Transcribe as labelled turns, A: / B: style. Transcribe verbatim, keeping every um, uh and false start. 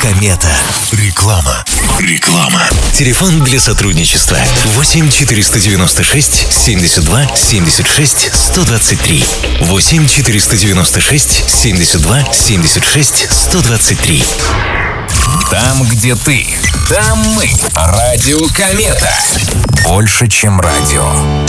A: Комета. Реклама. Реклама. Телефон для сотрудничества восемь четыреста девяносто шесть семьдесят два семьдесят шесть сто двадцать три. восемь четыреста девяносто шесть семьдесят два семьдесят шесть сто двадцать три.
B: Там, где ты, там мы. Радио Комета. Больше, чем радио.